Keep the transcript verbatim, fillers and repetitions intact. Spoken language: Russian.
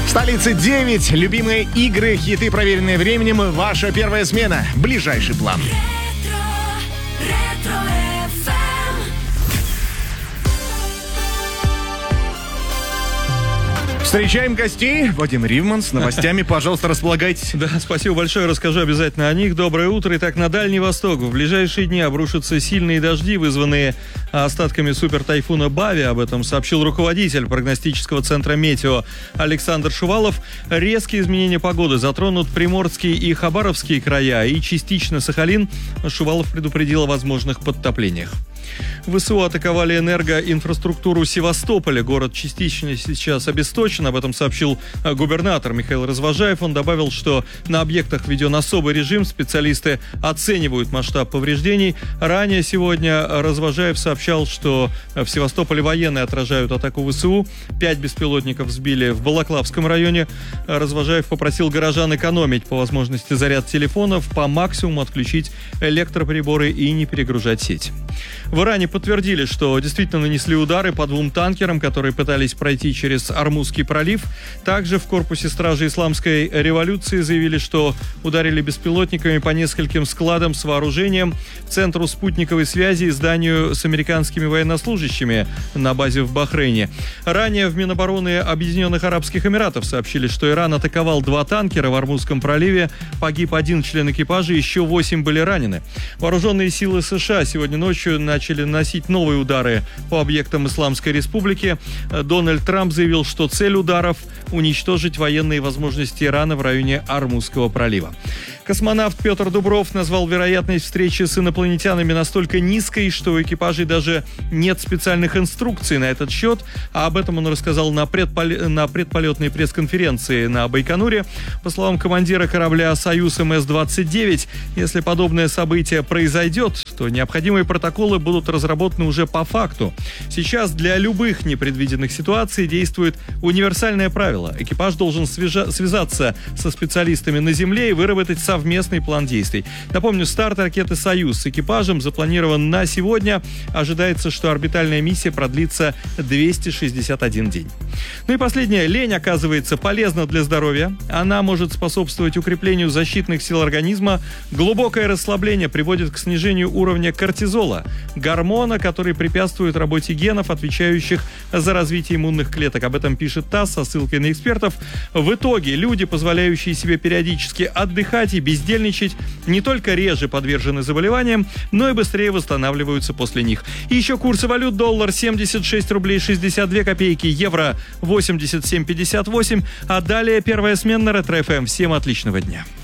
В столице девять. Любимые игры, хиты, проверенные временем. Ваша первая смена. Ближайший план. Встречаем гостей. Вадим Ривман с новостями. Пожалуйста, располагайтесь. Да, спасибо большое. Расскажу обязательно о них. Доброе утро. Итак, на Дальний Восток в ближайшие дни обрушатся сильные дожди, вызванные остатками супертайфуна Бави. Об этом сообщил руководитель прогностического центра «Метео» Александр Шувалов. Резкие изменения погоды затронут Приморские и Хабаровские края и частично Сахалин. Шувалов предупредил о возможных подтоплениях. ВСУ атаковали энергоинфраструктуру Севастополя. Город частично сейчас обесточен. Об этом сообщил губернатор Михаил Развожаев. Он добавил, что на объектах введен особый режим. Специалисты оценивают масштаб повреждений. Ранее сегодня Развожаев сообщал, что в Севастополе военные отражают атаку ВСУ. Пять беспилотников сбили в Балаклавском районе. Развожаев попросил горожан экономить по возможности заряд телефонов, по максимуму отключить электроприборы и не перегружать сеть. В Иране подтвердили, что действительно нанесли удары по двум танкерам, которые пытались пройти через Ормузский пролив. Также в корпусе стражи исламской революции заявили, что ударили беспилотниками по нескольким складам с вооружением, центру спутниковой связи и зданию с американскими военнослужащими на базе в Бахрейне. Ранее в Минобороны Объединенных Арабских Эмиратов сообщили, что Иран атаковал два танкера в Ормузском проливе. Погиб один член экипажа, еще восемь были ранены. Вооруженные силы США сегодня ночью начали наносить новые удары по объектам Исламской Республики. Дональд Трамп заявил, что цель ударов – уничтожить военные возможности Ирана в районе Ормузского пролива. Космонавт Петр Дубров назвал вероятность встречи с инопланетянами настолько низкой, что у экипажей даже нет специальных инструкций на этот счет. А об этом он рассказал на, предполе... на предполетной пресс-конференции на Байконуре. По словам командира корабля «Союз эм эс двадцать девять», если подобное событие произойдет, то необходимые протоколы будут разработаны уже по факту. Сейчас для любых непредвиденных ситуаций действует универсальное правило. Экипаж должен свяжа... связаться со специалистами на Земле и выработать совместный совместный план действий. Напомню, старт ракеты «Союз» с экипажем запланирован на сегодня. Ожидается, что орбитальная миссия продлится двести шестьдесят один день. Ну и последнее. Лень, оказывается, полезна для здоровья. Она может способствовать укреплению защитных сил организма. Глубокое расслабление приводит к снижению уровня кортизола, гормона, который препятствует работе генов, отвечающих за развитие иммунных клеток. Об этом пишет ТАСС со ссылкой на экспертов. В итоге люди, позволяющие себе периодически отдыхать и бездельничать, не только реже подвержены заболеваниям, но и быстрее восстанавливаются после них. И еще курсы валют: доллар семьдесят шесть рублей шестьдесят две копейки, евро восемьдесят семь пятьдесят восемь. А далее первая смена Ретро эф эм. Всем отличного дня.